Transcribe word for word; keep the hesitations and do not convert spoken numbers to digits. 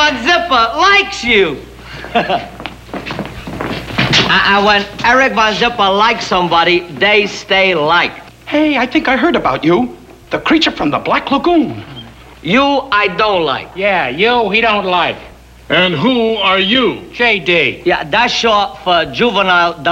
Von Zipper likes you. And when Eric Von Zipper likes somebody, they stay like. Hey, I think I heard about you. The creature from the Black Lagoon. You, I don't like. Yeah, you, he don't like. And who are you? J D. Yeah, that's short for juvenile